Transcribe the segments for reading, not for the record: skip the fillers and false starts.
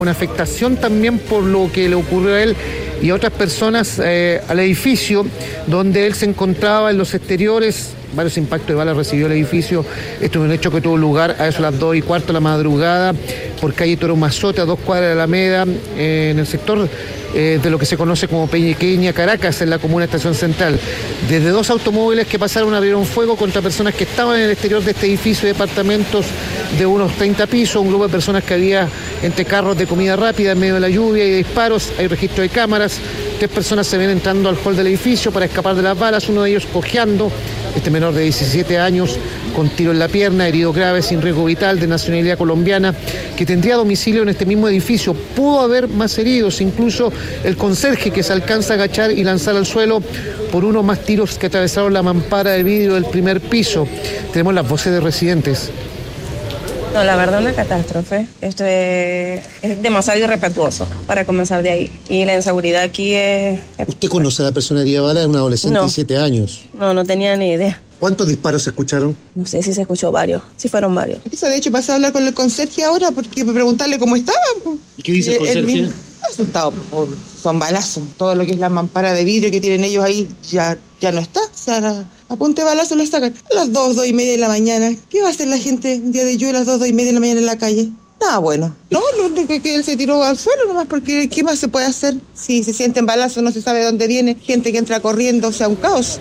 Una afectación también por lo que le ocurrió a él y a otras personas al edificio donde él se encontraba en los exteriores. Varios impactos de balas recibió el edificio. Esto es un hecho que tuvo lugar a eso a las 2:15 de la madrugada por calle Toro Mazote, a 2 cuadras de Alameda, en el sector de lo que se conoce como Pequeña Caracas, en la comuna Estación Central. Desde 2 automóviles que pasaron abrieron fuego contra personas que estaban en el exterior de este edificio de departamentos de unos 30 pisos, un grupo de personas que había entre carros de comida rápida en medio de la lluvia y de disparos. Hay registro de cámaras. 3 personas se ven entrando al hall del edificio para escapar de las balas, uno de ellos cojeando, este menor de 17 años con tiro en la pierna, herido grave, sin riesgo vital, de nacionalidad colombiana, que tendría domicilio en este mismo edificio. Pudo haber más heridos, incluso el conserje que se alcanza a agachar y lanzar al suelo por unos más tiros que atravesaron la mampara de vidrio del primer piso. Tenemos las voces de residentes. No, la verdad, una catástrofe. Esto es demasiado irrespetuoso para comenzar de ahí. Y la inseguridad aquí es... ¿Usted conoce a la persona herida de bala? Es una adolescente de 7 años. No tenía ni idea. ¿Cuántos disparos se escucharon? No sé si se escuchó varios. Sí fueron varios. De hecho, pasé a hablar con el conserje ahora porque para preguntarle cómo estaba. ¿Y qué dice el conserje? Asustado son balazos. Todo lo que es la mampara de vidrio que tienen ellos ahí ya no está. O sea, a punta de balazo lo sacan. A las 2:30 de la mañana. ¿Qué va a hacer la gente un día de lluvia a las 2:30 de la mañana en la calle? Nada bueno. No, lo único que él se tiró al suelo nomás, porque ¿qué más se puede hacer? Si se sienten balazos, no se sabe de dónde viene. Gente que entra corriendo, o sea, un caos.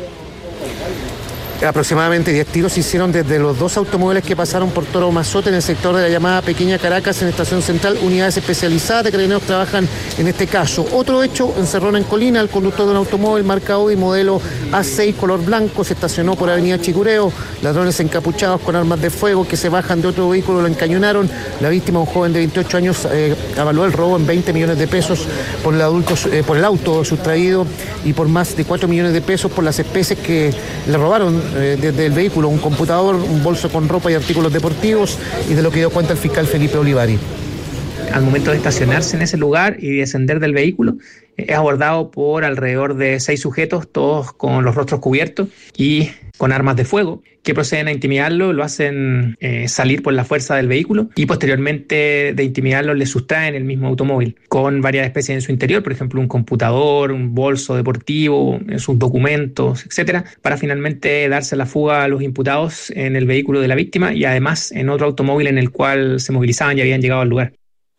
Aproximadamente 10 tiros se hicieron desde los 2 automóviles que pasaron por Toro Mazote en el sector de la llamada Pequeña Caracas, en Estación Central. Unidades especializadas de carabineros trabajan en este caso. Otro hecho en Cerrona, en Colina. El conductor de un automóvil marca Audi modelo A6 color blanco se estacionó por Avenida Chicureo. Ladrones encapuchados con armas de fuego que se bajan de otro vehículo lo encañonaron. La víctima, un joven de 28 años, avaló el robo en 20 millones de pesos por el auto sustraído y por más de 4 millones de pesos por las especies que le robaron desde el vehículo, un computador, un bolso con ropa y artículos deportivos, y de lo que dio cuenta el fiscal Felipe Olivari. Al momento de estacionarse en ese lugar y descender del vehículo, es abordado por alrededor de 6 sujetos, todos con los rostros cubiertos y con armas de fuego, que proceden a intimidarlo, lo hacen salir por la fuerza del vehículo y posteriormente de intimidarlo le sustraen el mismo automóvil con varias especies en su interior, por ejemplo un computador, un bolso deportivo, sus documentos, etcétera, para finalmente darse la fuga a los imputados en el vehículo de la víctima y además en otro automóvil en el cual se movilizaban y habían llegado al lugar.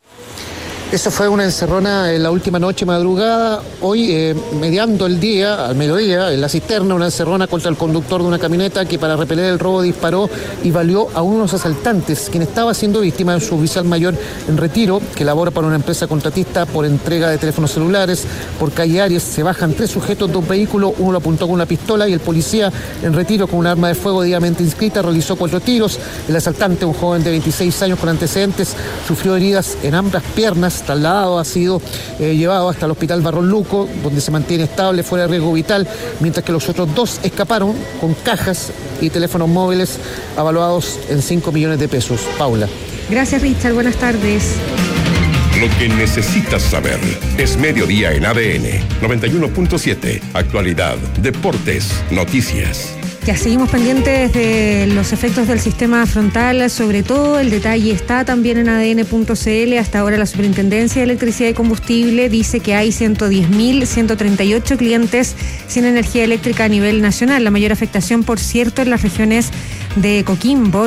Eso fue una encerrona en la última noche madrugada. Hoy, mediando el día, al mediodía, en la cisterna, una encerrona contra el conductor de una camioneta que para repeler el robo disparó y valió a unos asaltantes, quien estaba siendo víctima de su oficial mayor en retiro, que labora para una empresa contratista por entrega de teléfonos celulares. Por calle Aries se bajan 3 sujetos de un vehículo, uno lo apuntó con una pistola y el policía en retiro con un arma de fuego debidamente inscrita realizó 4 tiros. El asaltante, un joven de 26 años con antecedentes, sufrió heridas en ambas piernas. Trasladado, ha sido llevado hasta el hospital Barros Luco, donde se mantiene estable, fuera de riesgo vital, mientras que los otros 2 escaparon con cajas y teléfonos móviles avaluados en 5 millones de pesos. Paula. Gracias, Richard. Buenas tardes. Lo que necesitas saber es Mediodía en ADN 91.7. Actualidad, deportes, noticias. Ya seguimos pendientes de los efectos del sistema frontal, sobre todo el detalle está también en ADN.cl. Hasta ahora la Superintendencia de Electricidad y Combustible dice que hay 110.138 clientes sin energía eléctrica a nivel nacional. La mayor afectación, por cierto, en las regiones de Coquimbo,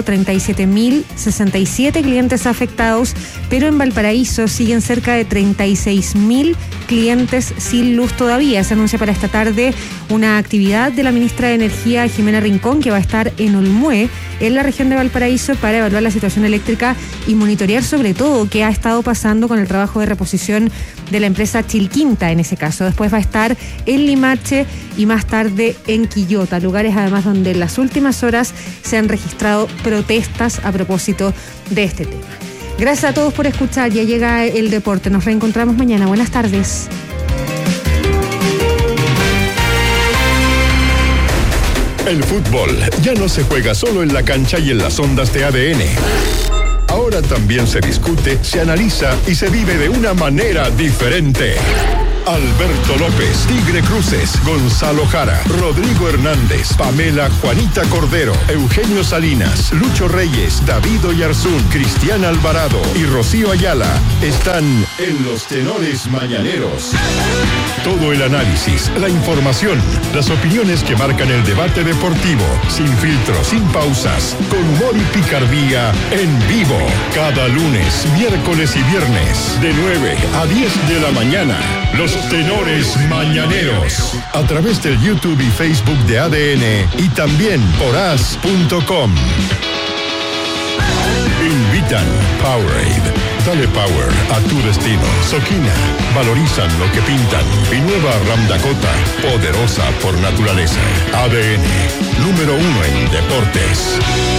37.067 clientes afectados, pero en Valparaíso siguen cerca de 36.000 clientes sin luz todavía. Se anuncia para esta tarde una actividad de la ministra de Energía, Jimena Rincón, que va a estar en Olmué, en la región de Valparaíso, para evaluar la situación eléctrica y monitorear sobre todo qué ha estado pasando con el trabajo de reposición de la empresa Chilquinta en ese caso. Después va a estar en Limache y más tarde en Quillota, lugares además donde en las últimas horas se han registrado protestas a propósito de este tema. Gracias a todos por escuchar. Ya llega el deporte. Nos reencontramos mañana. Buenas tardes. El fútbol ya no se juega solo en la cancha y en las ondas de ADN. Ahora también se discute, se analiza y se vive de una manera diferente. Alberto López, Tigre Cruces, Gonzalo Jara, Rodrigo Hernández, Pamela Juanita Cordero, Eugenio Salinas, Lucho Reyes, David Oyarzún, Cristian Alvarado y Rocío Ayala están en Los Tenores Mañaneros. Todo el análisis, la información, las opiniones que marcan el debate deportivo, sin filtros, sin pausas, con humor y picardía, en vivo. Cada lunes, miércoles y viernes, de 9 a 10 de la mañana. Los Tenores Mañaneros. A través del YouTube y Facebook de ADN y también por as.com. Invitan Powerade. Dale power a tu destino. Soquina. Valorizan lo que pintan. Y nueva Ram Dakota. Poderosa por naturaleza. ADN. Número 1 en deportes.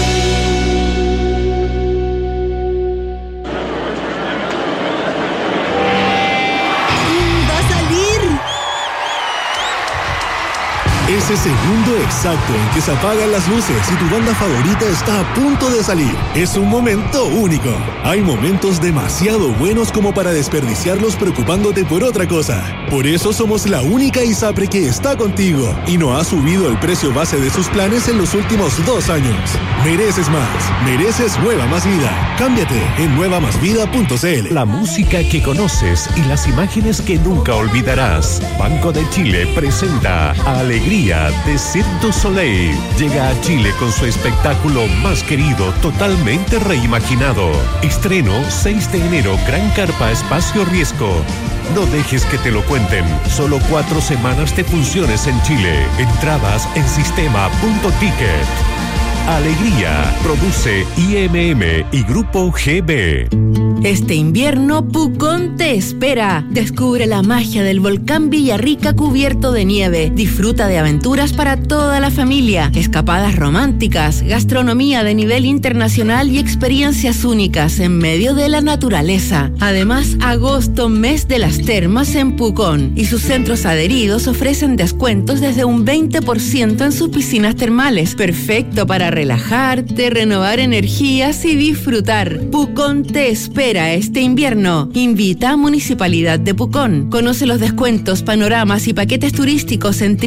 Ese segundo exacto en que se apagan las luces y tu banda favorita está a punto de salir. Es un momento único. Hay momentos demasiado buenos como para desperdiciarlos preocupándote por otra cosa. Por eso somos la única ISAPRE que está contigo y no ha subido el precio base de sus planes en los últimos 2 años. Mereces más. Mereces Nueva Más Vida. Cámbiate en nuevamasvida.cl. La música que conoces y las imágenes que nunca olvidarás. Banco de Chile presenta Alegría de Cirque du Soleil. Llega a Chile con su espectáculo más querido, totalmente reimaginado. Estreno 6 de enero, Gran Carpa Espacio Riesgo. No dejes que te lo cuenten. Solo 4 semanas de funciones en Chile. Entradas en sistema.ticket. Alegría. Produce IMM y Grupo GB. Este invierno, Pucón te espera. Descubre la magia del volcán Villarrica cubierto de nieve. Disfruta de aventuras para toda la familia, escapadas románticas, gastronomía de nivel internacional y experiencias únicas en medio de la naturaleza. Además, agosto, mes de las termas en Pucón, y sus centros adheridos ofrecen descuentos desde un 20% en sus piscinas termales. Perfecto para relajarte, renovar energías y disfrutar. Pucón te espera este invierno. Invita a Municipalidad de Pucón. Conoce los descuentos, panoramas y paquetes turísticos en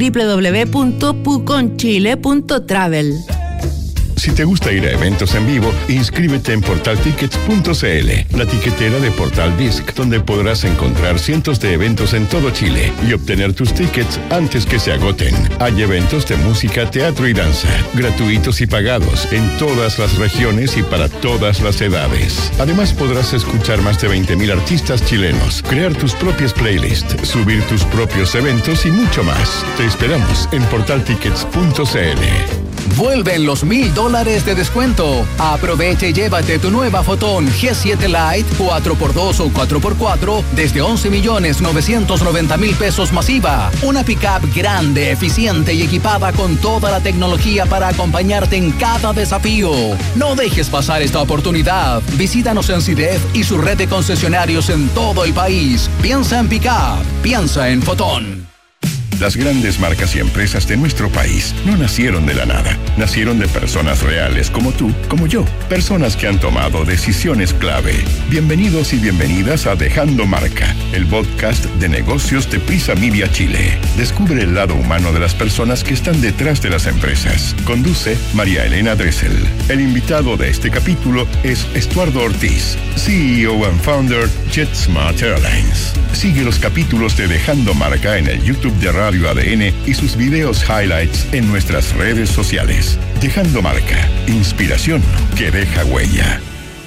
www.puconchile.travel. Si te gusta ir a eventos en vivo, inscríbete en portaltickets.cl, la tiquetera de Portal Disc, donde podrás encontrar cientos de eventos en todo Chile y obtener tus tickets antes que se agoten. Hay eventos de música, teatro y danza, gratuitos y pagados, en todas las regiones y para todas las edades. Además, podrás escuchar más de 20.000 artistas chilenos, crear tus propias playlists, subir tus propios eventos y mucho más. Te esperamos en portaltickets.cl. Vuelven los $1,000 de descuento. Aprovecha y llévate tu nueva Fotón G7 Lite 4x2 o 4x4 desde 11.990.000 pesos masiva. Una pickup grande, eficiente y equipada con toda la tecnología para acompañarte en cada desafío. No dejes pasar esta oportunidad. Visítanos en CIDEF y su red de concesionarios en todo el país. Piensa en pickup, piensa en Fotón. Las grandes marcas y empresas de nuestro país no nacieron de la nada. Nacieron de personas reales como tú, como yo. Personas que han tomado decisiones clave. Bienvenidos y bienvenidas a Dejando Marca, el podcast de negocios de Prisa Media Chile. Descubre el lado humano de las personas que están detrás de las empresas. Conduce María Elena Dressel. El invitado de este capítulo es Estuardo Ortiz, CEO and founder JetSmart Airlines. Sigue los capítulos de Dejando Marca en el YouTube de Radio ADN y sus videos highlights en nuestras redes sociales. Dejando Marca, inspiración que deja huella.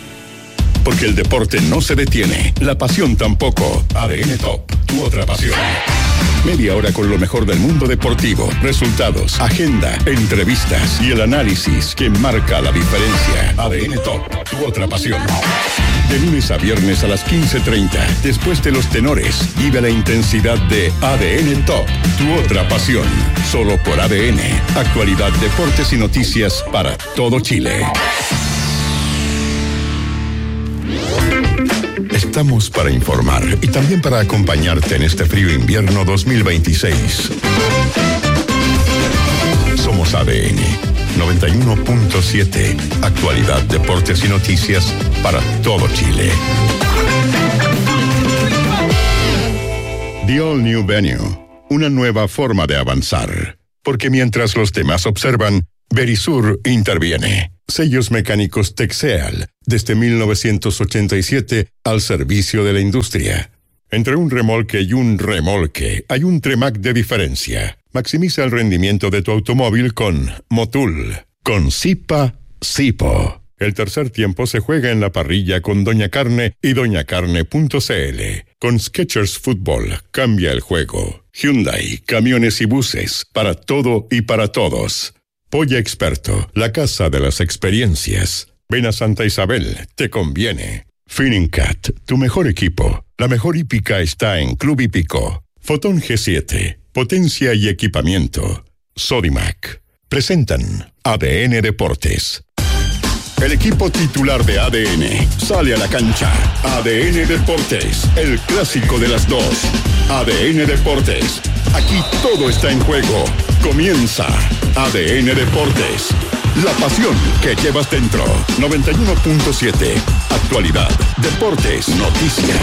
Porque el deporte no se detiene, la pasión tampoco. ADN Top, tu otra pasión. Media hora con lo mejor del mundo deportivo, resultados, agenda, entrevistas y el análisis que marca la diferencia. ADN Top, tu otra pasión. De lunes a viernes a las 15:30, después de los tenores, vive la intensidad de ADN Top, tu otra pasión. Solo por ADN, actualidad, deportes y noticias para todo Chile. Estamos para informar y también para acompañarte en este frío invierno 2026. Somos ADN 91.7. Actualidad, deportes y noticias para todo Chile. The All New Venue, una nueva forma de avanzar. Porque mientras los demás observan, Verisur interviene. Sellos mecánicos Texeal, desde 1987 al servicio de la industria. Entre un remolque y un remolque hay un Tremac de diferencia. Maximiza el rendimiento de tu automóvil con Motul. Con Sipo. El tercer tiempo se juega en la parrilla con Doña Carne y doñacarne.cl. Con Skechers Fútbol, cambia el juego. Hyundai, camiones y buses, para todo y para todos. Polla Experto, la casa de las experiencias. Ven a Santa Isabel, te conviene. Finningcat, tu mejor equipo. La mejor hípica está en Club Hípico. Fotón G7, potencia y equipamiento. Sodimac. Presentan ADN Deportes. El equipo titular de ADN sale a la cancha. ADN Deportes, el clásico de las dos. ADN Deportes, aquí todo está en juego. Comienza ADN Deportes, la pasión que llevas dentro. 91.7, actualidad, deportes, noticias.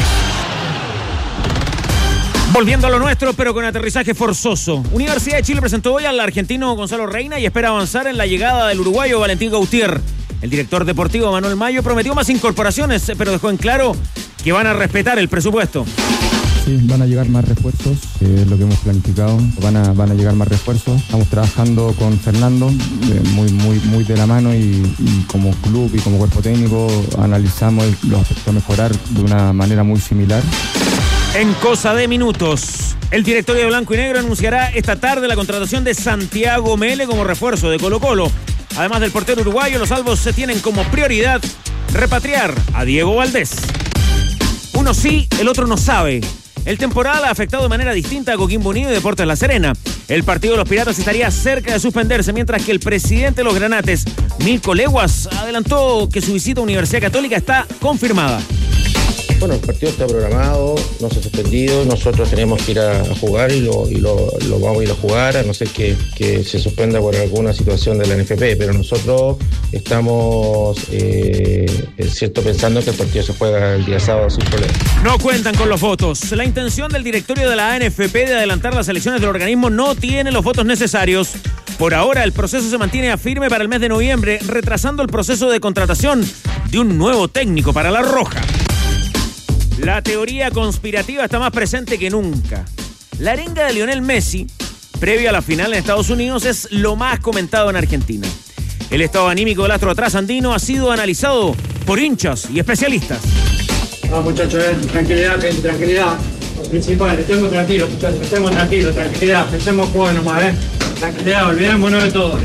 Volviendo a lo nuestro, pero con aterrizaje forzoso. Universidad de Chile presentó hoy al argentino Gonzalo Reina y espera avanzar en la llegada del uruguayo Valentín Gautier. El director deportivo Manuel Mayo prometió más incorporaciones, pero dejó en claro que van a respetar el presupuesto. Sí, van a llegar más refuerzos, es lo que hemos planificado. Van a llegar más refuerzos. Estamos trabajando con Fernando, muy de la mano y como club y como cuerpo técnico analizamos los aspectos a mejorar de una manera muy similar. En cosa de minutos, el directorio de Blanco y Negro anunciará esta tarde la contratación de Santiago Mele como refuerzo de Colo-Colo. Además del portero uruguayo, los albos se tienen como prioridad repatriar a Diego Valdés. Uno sí, el otro no sabe. El temporal ha afectado de manera distinta a Coquimbo Unido y Deportes La Serena. El partido de los Piratas estaría cerca de suspenderse, mientras que el presidente de los Granates, Mirko Leguas, adelantó que su visita a Universidad Católica está confirmada. Bueno, el partido está programado, no se ha suspendido, nosotros tenemos que ir a jugar y lo vamos a ir a jugar, a no ser que se suspenda por alguna situación de la NFP, pero nosotros estamos, es cierto, pensando que el partido se juega el día sábado sin problema. No cuentan con los votos. La intención del directorio de la ANFP de adelantar las elecciones del organismo no tiene los votos necesarios. Por ahora, el proceso se mantiene firme para el mes de noviembre, retrasando el proceso de contratación de un nuevo técnico para la Roja. La teoría conspirativa está más presente que nunca. La arenga de Lionel Messi, previa a la final en Estados Unidos, es lo más comentado en Argentina. El estado anímico del astro trasandino ha sido analizado por hinchas y especialistas. No, muchachos, tranquilidad, tranquilidad. Lo principal, estemos tranquilos, muchachos, estemos tranquilos, tranquilidad. Pensemos jugar nomás, Tranquilidad, olvidémonos de todo,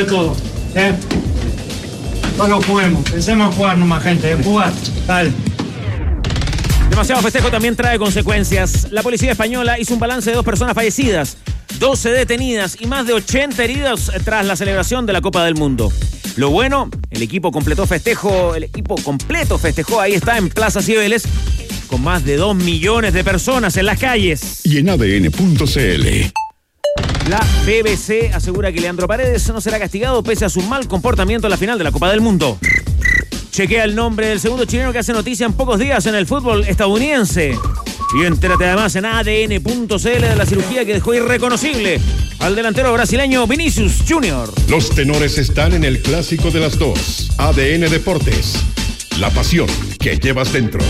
Solo juguemos, pensemos en jugar nomás, gente, en jugar, dale. Demasiado festejo también trae consecuencias. La policía española hizo un balance de 2 personas fallecidas, 12 detenidas y más de 80 heridos tras la celebración de la Copa del Mundo. Lo bueno, el equipo completo festejó, ahí está en Plaza Cibeles, con más de 2 millones de personas en las calles. Y en ADN.cl. La BBC asegura que Leandro Paredes no será castigado pese a su mal comportamiento en la final de la Copa del Mundo. Chequea el nombre del segundo chileno que hace noticia en pocos días en el fútbol estadounidense. Y entérate además en ADN.cl de la cirugía que dejó irreconocible al delantero brasileño Vinicius Junior. Los tenores están en el clásico de las dos. ADN Deportes, la pasión que llevas dentro.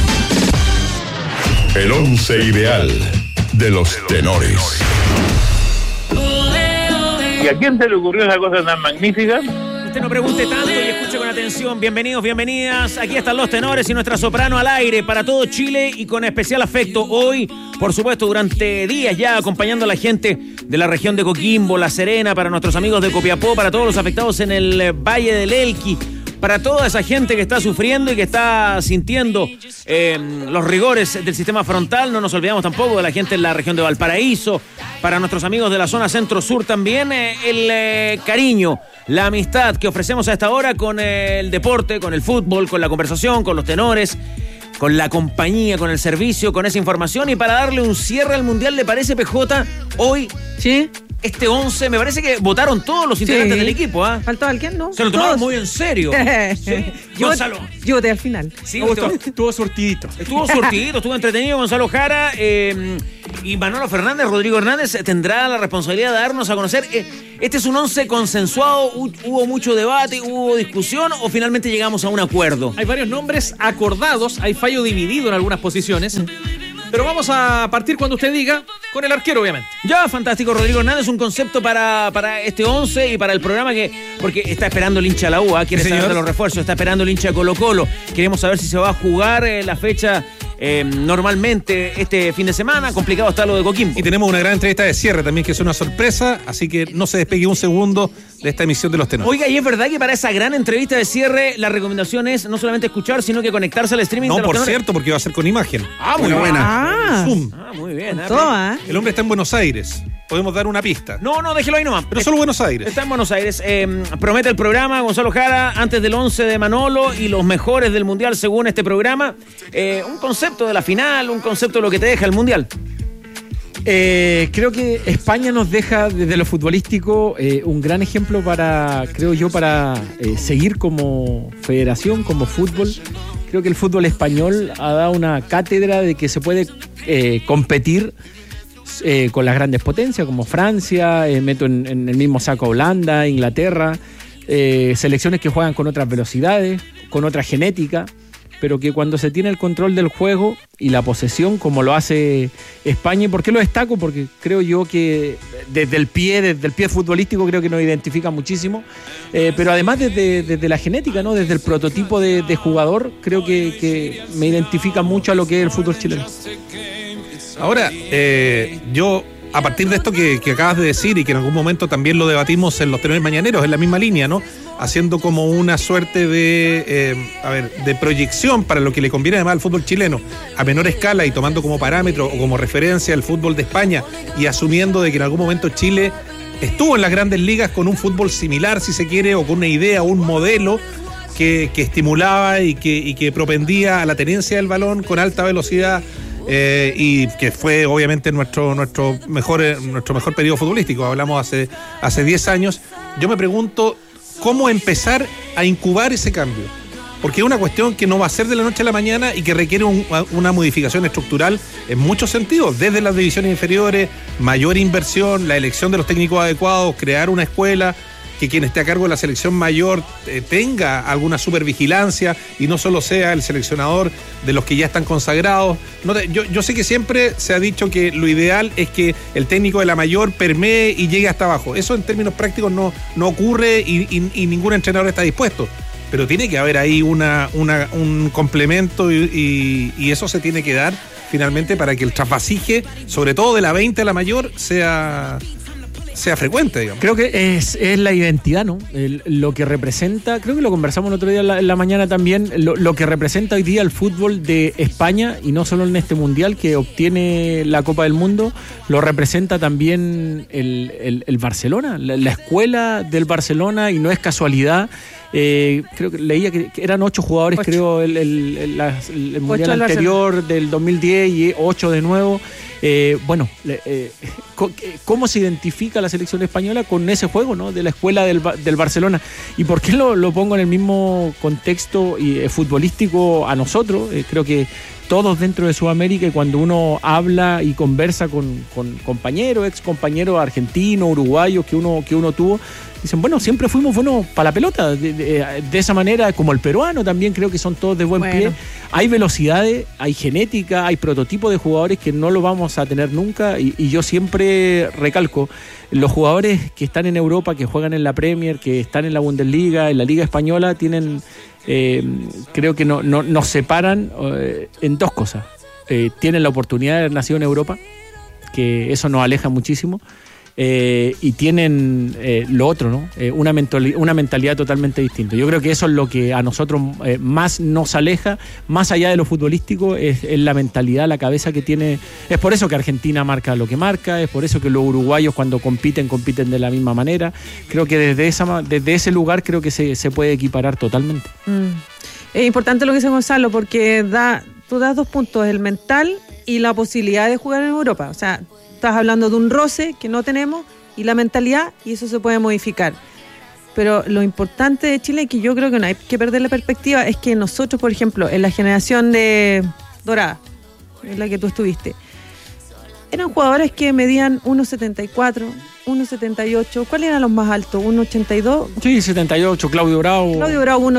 El 11 ideal de los tenores. ¿Y a quién se le ocurrió esa cosa tan magnífica? Usted no pregunte tanto y escuche con atención. Bienvenidos, bienvenidas. Aquí están los tenores y nuestra soprano al aire para todo Chile y con especial afecto hoy, por supuesto, durante días ya acompañando a la gente de la región de Coquimbo, La Serena, para nuestros amigos de Copiapó, para todos los afectados en el Valle del Elqui, para toda esa gente que está sufriendo y que está sintiendo los rigores del sistema frontal. No nos olvidamos tampoco de la gente en la región de Valparaíso, para nuestros amigos de la zona centro-sur también, el cariño, la amistad que ofrecemos a esta hora con el deporte, con el fútbol, con la conversación, con los tenores, con la compañía, con el servicio, con esa información. Y para darle un cierre al Mundial, ¿le parece, PJ? Hoy, ¿sí? este 11, me parece que votaron todos los integrantes del equipo. ¿Faltó alguien, no? Se lo tomaron muy en serio. Sí. Gonzalo. Yo voté al final. Sí, estuvo surtidito. Estuvo entretenido Gonzalo Jara. Y Manolo Fernández, Rodrigo Hernández tendrá la responsabilidad de darnos a conocer. ¿Este es un 11 consensuado? ¿Hubo mucho debate? ¿Hubo discusión? ¿O finalmente llegamos a un acuerdo? Hay varios nombres acordados, hay fallo dividido en algunas posiciones. Pero vamos a partir cuando usted diga, con el arquero, obviamente. Ya, fantástico, Rodrigo Hernández, un concepto para este 11 y para el programa porque está esperando el hincha de la U, quiere saber de los refuerzos, está esperando el hincha de Colo-Colo. Queremos saber si se va a jugar la fecha normalmente este fin de semana. Complicado está lo de Coquimbo. Y tenemos una gran entrevista de cierre también, que es una sorpresa, así que no se despegue un segundo de esta emisión de Los Tenores. Oiga, y es verdad que para esa gran entrevista de cierre la recomendación es no solamente escuchar, sino que conectarse al streaming de Los Tenores. No, por cierto, porque va a ser con imagen. Muy buena. Zoom. Muy bien. El hombre está en Buenos Aires. Podemos dar una pista. No, déjelo ahí nomás. Pero solo Buenos Aires. Está en Buenos Aires. Promete el programa Gonzalo Jara antes del 11 de Manolo y los mejores del Mundial según este programa. Un concepto de la final, un concepto de lo que te deja el Mundial. Creo que España nos deja desde lo futbolístico un gran ejemplo para seguir como federación, como fútbol. Creo que el fútbol español ha dado una cátedra de que se puede competir con las grandes potencias como Francia, meto en el mismo saco a Holanda, Inglaterra, selecciones que juegan con otras velocidades, con otra genética, pero que cuando se tiene el control del juego y la posesión, como lo hace España. ¿Y por qué lo destaco? Porque creo yo que desde el pie futbolístico creo que nos identifica muchísimo, pero además desde la genética, ¿no? Desde el prototipo de jugador, creo que me identifica mucho a lo que es el fútbol chileno. Ahora, yo, a partir de esto que acabas de decir y que en algún momento también lo debatimos en Los Tenores Mañaneros, en la misma línea, ¿no? Haciendo como una suerte de proyección para lo que le conviene además al fútbol chileno a menor escala y tomando como parámetro o como referencia el fútbol de España y asumiendo de que en algún momento Chile estuvo en las grandes ligas con un fútbol similar, si se quiere, o con una idea, un modelo que estimulaba y que propendía a la tenencia del balón con alta velocidad. Y que fue obviamente nuestro mejor periodo futbolístico. Hablamos hace 10 años. Yo me pregunto cómo empezar a incubar ese cambio, porque es una cuestión que no va a ser de la noche a la mañana y que requiere una modificación estructural en muchos sentidos, desde las divisiones inferiores, mayor inversión, la elección de los técnicos adecuados, crear una escuela, que quien esté a cargo de la selección mayor tenga alguna supervigilancia y no solo sea el seleccionador de los que ya están consagrados. Yo sé que siempre se ha dicho que lo ideal es que el técnico de la mayor permee y llegue hasta abajo. Eso en términos prácticos no ocurre y ningún entrenador está dispuesto. Pero tiene que haber ahí un complemento y eso se tiene que dar finalmente para que el trasvasije, sobre todo de la 20 a la mayor, sea frecuente, digamos. Creo que es la identidad, ¿no? Lo que representa, creo que lo conversamos el otro día en la mañana también, lo que representa hoy día el fútbol de España, y no solo en este Mundial que obtiene la Copa del Mundo, lo representa también el Barcelona, la escuela del Barcelona, y no es casualidad. Creo que leía que eran 8 jugadores, creo, el Mundial anterior del 2010 y 8 de nuevo. ¿Cómo se identifica la selección española con ese juego, ¿no? De la escuela del Barcelona? ¿Y por qué lo pongo en el mismo contexto futbolístico a nosotros? Creo que todos dentro de Sudamérica, y cuando uno habla y conversa con compañeros, ex compañeros argentinos, uruguayos que uno tuvo, dicen, bueno, siempre fuimos buenos para la pelota, de esa manera, como el peruano también, creo que son todos de buen pie. Hay velocidades, hay genética, hay prototipos de jugadores que no lo vamos a tener nunca, y yo siempre recalco, los jugadores que están en Europa, que juegan en la Premier, que están en la Bundesliga, en la Liga Española, tienen, creo que nos separan en dos cosas. Tienen la oportunidad de haber nacido en Europa, que eso nos aleja muchísimo. Y tienen lo otro, ¿no? Una mentalidad totalmente distinta. Yo creo que eso es lo que a nosotros más nos aleja, más allá de lo futbolístico, es la mentalidad, la cabeza que tiene. Es por eso que Argentina marca lo que marca, es por eso que los uruguayos cuando compiten de la misma manera. Creo que desde ese lugar creo que se puede equiparar totalmente. Es importante lo que dice Gonzalo, porque tú das 2 puntos, el mental y la posibilidad de jugar en Europa. O sea, estás hablando de un roce que no tenemos y la mentalidad, y eso se puede modificar. Pero lo importante de Chile, que yo creo que no hay que perder la perspectiva, es que nosotros, por ejemplo, en la generación de Dorada, en la que tú estuviste, eran jugadores que medían 1.74, 1.78. ¿Cuáles eran los más altos? ¿1.82? Sí, 78, Claudio Bravo. Claudio Bravo,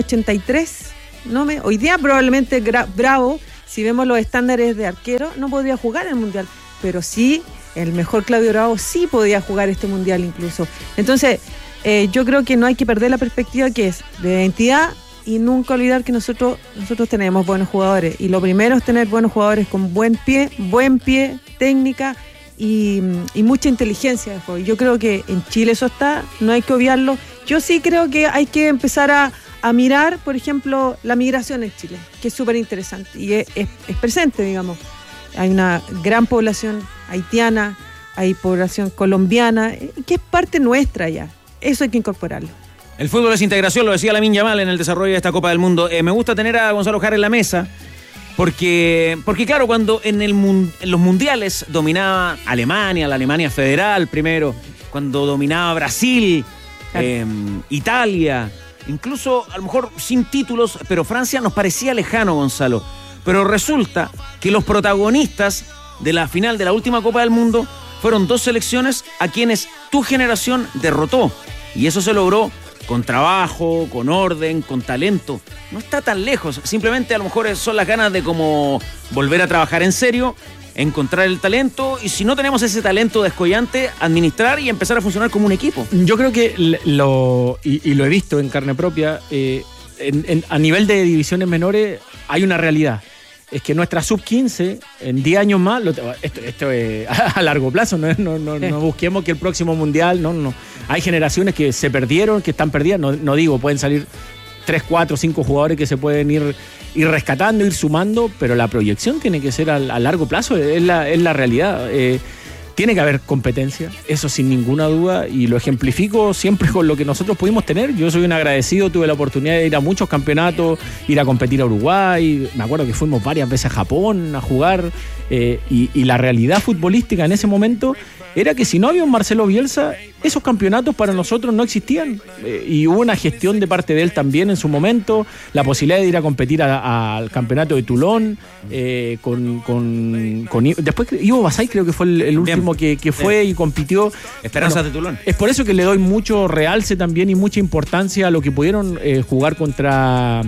1.83. Hoy día probablemente Bravo, si vemos los estándares de arquero, no podría jugar el Mundial. Pero sí, el mejor Claudio Bravo sí podía jugar este Mundial incluso. Entonces, yo creo que no hay que perder la perspectiva que es de identidad y nunca olvidar que nosotros tenemos buenos jugadores. Y lo primero es tener buenos jugadores con buen pie, técnica y mucha inteligencia de juego. Y yo creo que en Chile eso está, no hay que obviarlo. Yo sí creo que hay que empezar a mirar, por ejemplo, la migración en Chile, que es súper interesante y es presente, digamos. Hay una gran población haitiana, hay población colombiana, que es parte nuestra ya. Eso hay que incorporarlo. El fútbol es integración, lo decía Lamine Yamal en el desarrollo de esta Copa del Mundo. Me gusta tener a Gonzalo Jara en la mesa, porque claro, cuando en los mundiales dominaba Alemania, la Alemania federal primero, cuando dominaba Brasil, Italia, incluso a lo mejor sin títulos, pero Francia nos parecía lejano, Gonzalo. Pero resulta que los protagonistas de la final de la última Copa del Mundo fueron dos selecciones a quienes tu generación derrotó. Y eso se logró con trabajo, con orden, con talento. No está tan lejos. Simplemente a lo mejor son las ganas de como volver a trabajar en serio, encontrar el talento, y si no tenemos ese talento descollante, administrar y empezar a funcionar como un equipo. Yo creo que lo he visto en carne propia, a nivel de divisiones menores hay una realidad. Es que nuestra sub-15, en 10 años más, esto es a largo plazo, no busquemos que el próximo mundial, no. Hay generaciones que se perdieron, que están perdidas, no digo, pueden salir 3, 4, 5 jugadores que se pueden ir rescatando, ir sumando, pero la proyección tiene que ser a largo plazo, es la realidad. Tiene que haber competencia, eso sin ninguna duda, y lo ejemplifico siempre con lo que nosotros pudimos tener. Yo soy un agradecido, tuve la oportunidad de ir a muchos campeonatos, ir a competir a Uruguay, me acuerdo que fuimos varias veces a Japón a jugar, y la realidad futbolística en ese momento era que si no había un Marcelo Bielsa, esos campeonatos para nosotros no existían, y hubo una gestión de parte de él también en su momento, la posibilidad de ir a competir al campeonato de Toulon, después Ivo Basay creo que fue el último que fue y compitió. Esperanzas de Toulon. Es por eso que le doy mucho realce también y mucha importancia a lo que pudieron jugar contra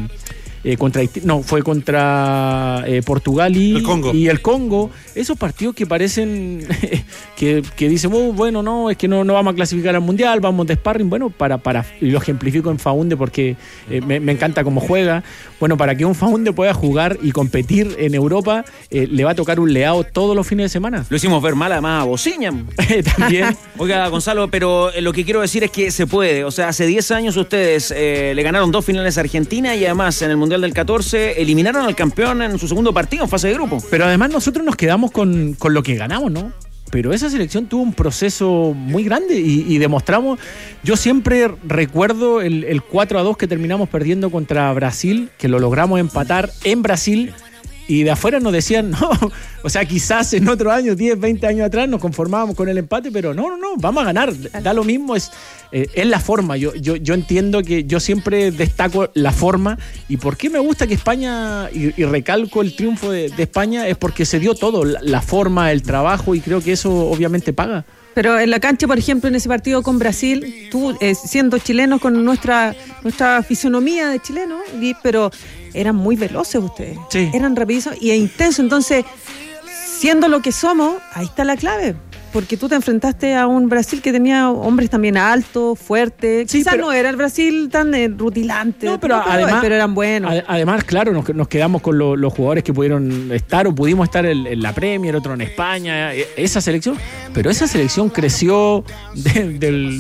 Portugal y el Congo. Esos partidos que parecen que dicen, bueno, no, es que no vamos a clasificar al Mundial, vamos de sparring. Bueno, y lo ejemplifico en Faunde porque me encanta cómo juega. Bueno, para que un Faunde pueda jugar y competir en Europa, le va a tocar un Leao todos los fines de semana. Lo hicimos ver mal además a Bociña. También. Oiga, Gonzalo, pero lo que quiero decir es que se puede. O sea, hace 10 años ustedes le ganaron 2 finales a Argentina y además en el Mundial del 14 eliminaron al campeón en su segundo partido en fase de grupo. Pero además nosotros nos quedamos con lo que ganamos, ¿no? Pero esa selección tuvo un proceso muy grande y demostramos. Yo siempre recuerdo el 4-2 que terminamos perdiendo contra Brasil, que lo logramos empatar en Brasil. Y de afuera nos decían, no, o sea, quizás en otros años, 10, 20 años atrás, nos conformábamos con el empate, pero no, vamos a ganar, da lo mismo, es la forma. Yo entiendo que yo siempre destaco la forma, y por qué me gusta que España, y recalco el triunfo de España, es porque se dio todo, la forma, el trabajo, y creo que eso obviamente paga. Pero en la cancha, por ejemplo, en ese partido con Brasil, tú siendo chileno con nuestra fisonomía de chileno, pero eran muy veloces ustedes. Sí. Eran rapidísimos e intensos. Entonces, siendo lo que somos, ahí está la clave. Porque tú te enfrentaste a un Brasil que tenía hombres también altos, fuertes. Sí, quizás no era el Brasil tan rutilante, pero eran buenos. Además, claro, nos quedamos con los jugadores que pudieron estar o pudimos estar en la Premier, otro en España. Esa selección, pero esa selección creció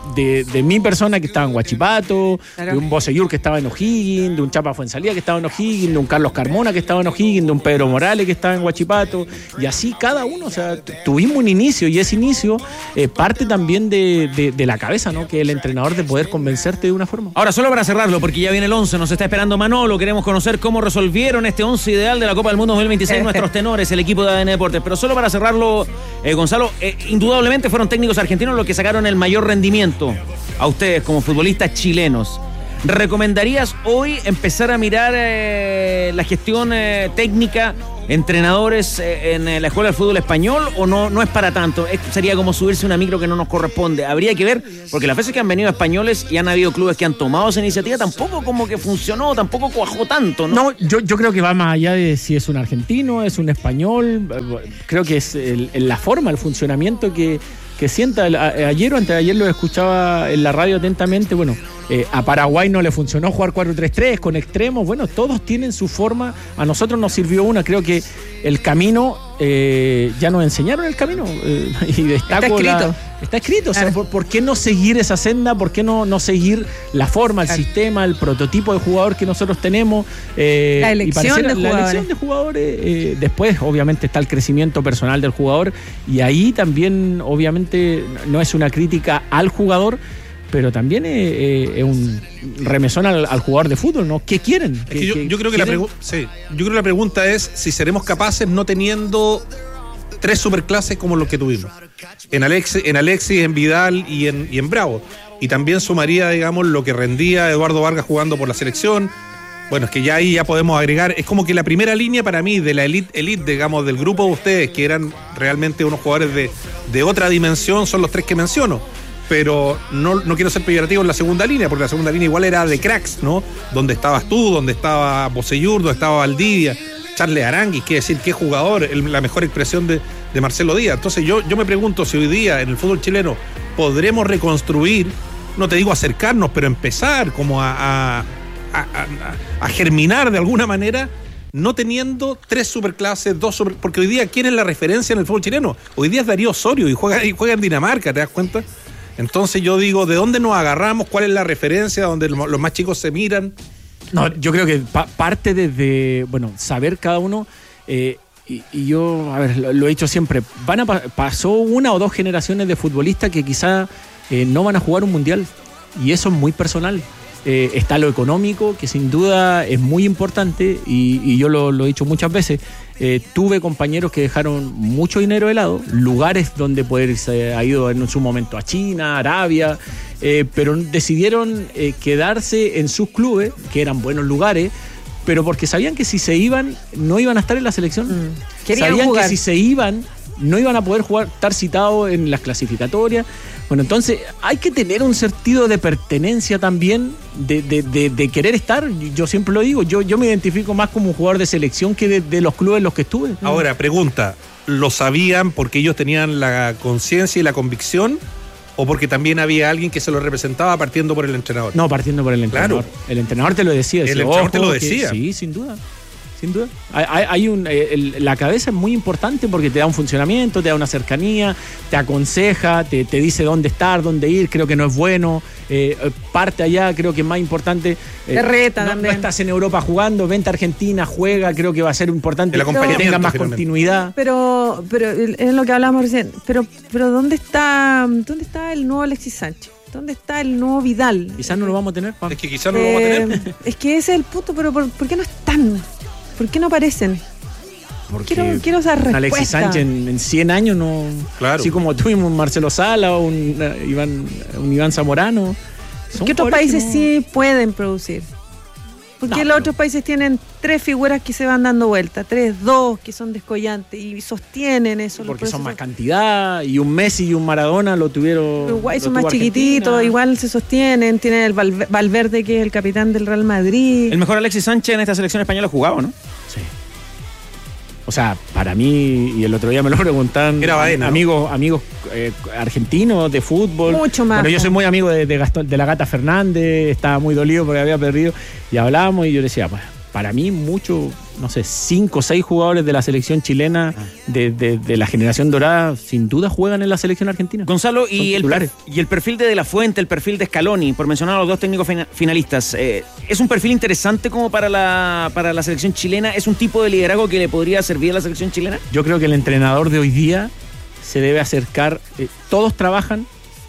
de mi persona que estaba en Huachipato, de un Boseyur que estaba en O'Higgins, de un Chapa Fuenzalía que estaba en O'Higgins, de un Carlos Carmona que estaba en O'Higgins, de un Pedro Morales que estaba en Huachipato, y así cada uno, o sea, tuvimos un inicio, y ese inicio parte también de la cabeza, ¿no? Que el entrenador de poder convencerte de una forma. Ahora, solo para cerrarlo, porque ya viene el 11, nos está esperando Manolo, queremos conocer cómo resolvieron este 11 ideal de la Copa del Mundo 2026 nuestros tenores, el equipo de ADN Deportes, pero solo para cerrarlo, Gonzalo, indudablemente fueron técnicos argentinos los que sacaron el mayor rendimiento a ustedes como futbolistas chilenos. ¿Recomendarías hoy empezar a mirar la gestión técnica, entrenadores en la Escuela del Fútbol Español, o no es para tanto? Esto sería como subirse una micro que no nos corresponde. Habría que ver, porque las veces que han venido españoles y han habido clubes que han tomado esa iniciativa, tampoco como que funcionó, tampoco cuajó tanto, ¿no? No, yo creo que va más allá de si es un argentino, es un español. Creo que es la forma, el funcionamiento que sienta. Ayer o antes de ayer lo escuchaba en la radio atentamente. Bueno, a Paraguay no le funcionó jugar 4-3-3 con extremos. Bueno, todos tienen su forma. A nosotros nos sirvió una. Creo que el camino, ya nos enseñaron el camino. Y destaco está escrito. O sea, ¿por qué no seguir esa senda? ¿Por qué no seguir la forma, el sistema, el prototipo de jugador que nosotros tenemos? La elección de jugadores. Después, obviamente, está el crecimiento personal del jugador. Y ahí también, obviamente, no es una crítica al jugador, pero también es un remesón al jugador de fútbol, ¿no? ¿Qué quieren? Yo creo que la pregunta es si seremos capaces, no teniendo 3 superclases como los que tuvimos. En Alexis, en Vidal y en Bravo. Y también sumaría, digamos, lo que rendía Eduardo Vargas jugando por la selección. Bueno, es que ya ahí ya podemos agregar, es como que la primera línea para mí de la elite, digamos, del grupo de ustedes, que eran realmente unos jugadores de otra dimensión, son los 3 que menciono. Pero no quiero ser peyorativo en la segunda línea, porque la segunda línea igual era de cracks, ¿no? Donde estabas tú, donde estaba Boseyur, donde estaba Valdivia, Charles Aranguis, qué decir, qué jugador, la mejor expresión de Marcelo Díaz. Entonces yo me pregunto si hoy día en el fútbol chileno podremos reconstruir, no te digo acercarnos, pero empezar como a germinar de alguna manera, no teniendo 3 superclases, 2 super... Porque hoy día, ¿quién es la referencia en el fútbol chileno? Hoy día es Darío Osorio y juega en Dinamarca, ¿te das cuenta? Entonces yo digo, ¿de dónde nos agarramos? ¿Cuál es la referencia donde los más chicos se miran? No, yo creo que parte desde, saber cada uno, y yo, a ver, lo he dicho siempre, pasó 1 o 2 generaciones de futbolistas que quizá no van a jugar un mundial, y eso es muy personal. Está lo económico, que sin duda es muy importante, y yo lo he dicho muchas veces. Tuve compañeros que dejaron mucho dinero de lado, lugares donde poder irse, ha ido en su momento a China, Arabia, pero decidieron quedarse en sus clubes, que eran buenos lugares, pero porque sabían que si se iban, no iban a estar en la selección. Sabían jugar. Que si se iban, no iban a poder jugar, estar citados en las clasificatorias. Bueno, entonces hay que tener un sentido de pertenencia también, de querer estar. Yo siempre lo digo, yo me identifico más como un jugador de selección que de los clubes en los que estuve. Ahora, pregunta, ¿lo sabían porque ellos tenían la conciencia y la convicción, o porque también había alguien que se lo representaba partiendo por el entrenador? No, partiendo por el entrenador. Claro. El entrenador te lo decía. El entrenador te lo decía. Sí, sin duda. Sin duda. La cabeza es muy importante porque te da un funcionamiento, te da una cercanía, te aconseja, te dice dónde estar, dónde ir. Creo que no es bueno. Parte allá, creo que es más importante. Te reta también. No estás en Europa jugando, vente a Argentina, juega. Creo que va a ser importante que tenga más continuidad. Pero es lo que hablamos recién. Pero ¿dónde está el nuevo Alexis Sánchez? ¿Dónde está el nuevo Vidal? Quizás no lo vamos a tener, Pam. Es que quizás no lo vamos a tener. Es que ese es el punto, pero ¿por qué no están? ¿Por qué no aparecen? Porque quiero esa respuesta. Alexis Sánchez en 100 años no... Claro. Así como tuvimos un Marcelo Sala o un Iván Zamorano. ¿Qué otros países sí pueden producir? Porque los otros países tienen 3 figuras que se van dando vuelta, 3, 2 que son descollantes y sostienen eso. Porque son más cantidad, y un Messi y un Maradona lo tuvieron. Uruguay son más chiquititos, igual se sostienen. Tienen el Valverde, que es el capitán del Real Madrid. El mejor Alexis Sánchez en esta selección española jugaba, ¿no? Sí. O sea, para mí, y el otro día me lo preguntaban amigos argentinos de fútbol. Mucho más. Bueno, yo soy muy amigo de Gastón, de la Gata Fernández, estaba muy dolido porque había perdido, y hablábamos y yo le decía, pues, para mí mucho no sé, 5 o 6 jugadores de la selección chilena de la generación dorada, sin duda juegan en la selección argentina. Gonzalo, y el perfil de la Fuente, el perfil de Scaloni, por mencionar a los dos técnicos finalistas, ¿es un perfil interesante como para la selección chilena? ¿Es un tipo de liderazgo que le podría servir a la selección chilena? Yo creo que el entrenador de hoy día se debe acercar, todos trabajan.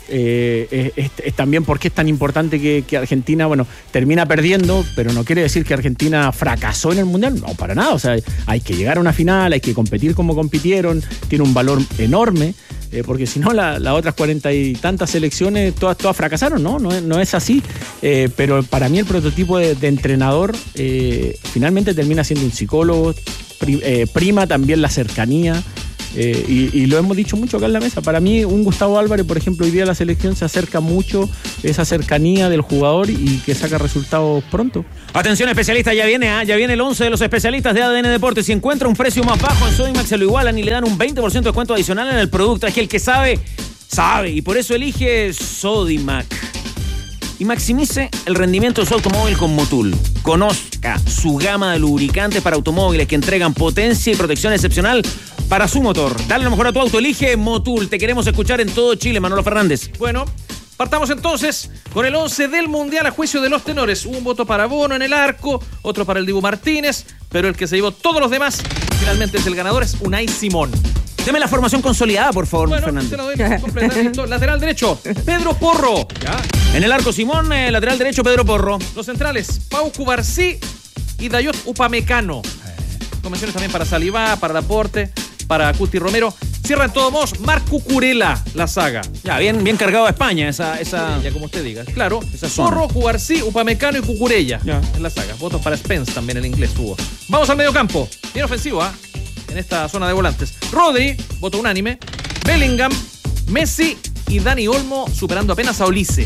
Es también porque es tan importante que Argentina, termina perdiendo, pero no quiere decir que Argentina fracasó en el Mundial, no, para nada. O sea, hay que llegar a una final, hay que competir como compitieron, tiene un valor enorme, porque si no, las otras 40 y tantas selecciones, todas fracasaron, ¿no? No es así, pero para mí el prototipo de entrenador finalmente termina siendo un psicólogo, prima también la cercanía. Y lo hemos dicho mucho acá en la mesa. Para mí, un Gustavo Álvarez, por ejemplo, hoy día la selección se acerca mucho esa cercanía del jugador y que saca resultados pronto. Atención, especialistas, ya viene el 11 de los especialistas de ADN Deportes. Si encuentra un precio más bajo en Sodimac, se lo igualan y le dan un 20% de descuento adicional en el producto. Es que el que sabe, y por eso elige Sodimac. Y maximice el rendimiento de su automóvil con Motul. Conozca su gama de lubricantes para automóviles que entregan potencia y protección excepcional para su motor. Dale lo mejor a tu auto, elige Motul. Te queremos escuchar en todo Chile, Manolo Fernández. Bueno, partamos entonces con el 11 del Mundial a juicio de los tenores. Hubo un voto para Bono en el arco, otro para el Dibu Martínez, pero el que se llevó todos los demás, finalmente es el ganador, es Unai Simón. Deme la formación consolidada, por favor, Fernández. Se lo doy completamente. Lateral derecho, Pedro Porro. Ya. En el arco, Simón, lateral derecho, Pedro Porro. Los centrales, Pau Cubarsí y Dayot Upamecano. Convenciones también para Saliba, para Laporte, para Cuti Romero. Cierra en todos modos Marc Cucurella la saga. Ya, bien cargado a España esa ya como usted diga. Claro, esa zona. Porro, Cubarsí, Upamecano y Cucurella en la saga. Votos para Spence también en inglés tuvo. Vamos al medio campo. Bien ofensivo, en esta zona de volantes. Rodri, voto unánime. Bellingham, Messi y Dani Olmo, superando apenas a Olise.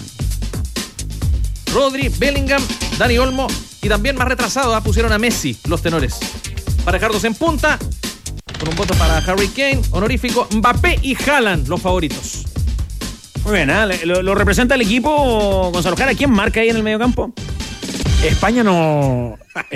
Rodri, Bellingham, Dani Olmo y también más retrasado pusieron a Messi, los tenores. Para dejarlos en punta, con un voto para Harry Kane, honorífico, Mbappé y Haaland, los favoritos. Muy bien, lo representa el equipo Gonzalo Jara. ¿Quién marca ahí en el medio campo? España nos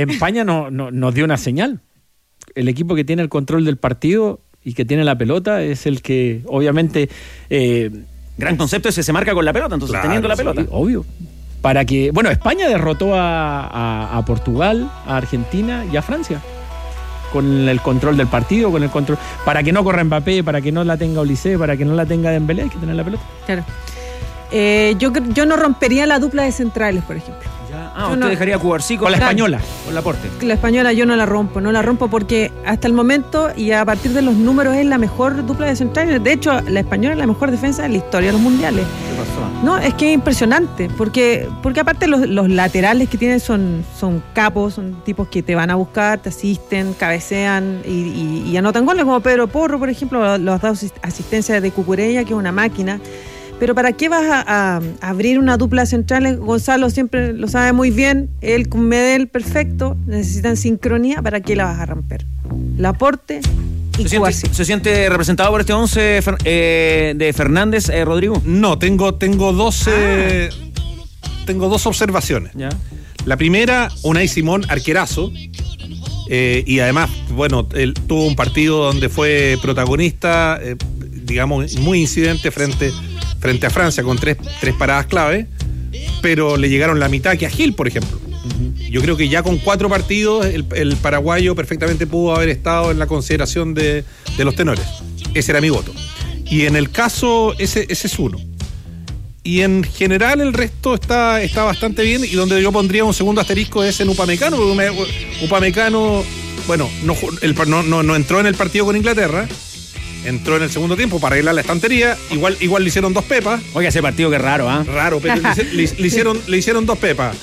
dio una señal. El equipo que tiene el control del partido y que tiene la pelota es el que, obviamente... gran concepto ese, se marca con la pelota, entonces, claro, teniendo la pelota. Sí, obvio. Para que... Bueno, España derrotó a Portugal, a Argentina y a Francia. Con el control del partido, con el control... Para que no corra Mbappé, para que no la tenga Olise, para que no la tenga Dembélé, hay que tener la pelota. Claro. Yo no rompería la dupla de centrales, por ejemplo. Usted dejaría Cubarsí con la española, con Laporte. La española yo no la rompo porque hasta el momento y a partir de los números es la mejor dupla de centrales. De hecho, la española es la mejor defensa de la historia de los mundiales. ¿Qué pasó? No, es que es impresionante, porque aparte los laterales que tienen son capos, son tipos que te van a buscar, te asisten, cabecean y anotan goles, como Pedro Porro, por ejemplo, los dos asistencias de Cucurella, que es una máquina. Pero ¿para qué vas a abrir una dupla central? Gonzalo siempre lo sabe muy bien. Él con Medel, perfecto. Necesitan sincronía. ¿Para qué la vas a romper? Laporte y Cubarsí. ¿Se siente representado por este 11 de Fernández, Rodrigo? No, tengo dos observaciones. ¿Ya? La primera, Unai Simón, arquerazo. Y además, él tuvo un partido donde fue protagonista, digamos, muy incidente frente a Francia con tres paradas clave, pero le llegaron la mitad que a Gil, por ejemplo. Yo creo que ya con 4 partidos el paraguayo perfectamente pudo haber estado en la consideración de los tenores. Ese era mi voto. Y en el caso, ese es uno. Y en general el resto está bastante bien, y donde yo pondría un segundo asterisco es en Upamecano, porque Upamecano, no entró en el partido con Inglaterra. Entró en el segundo tiempo para arreglar la estantería. Igual le hicieron 2 pepas. Oiga, ese partido que raro, Raro, pero le hicieron 2 pepas.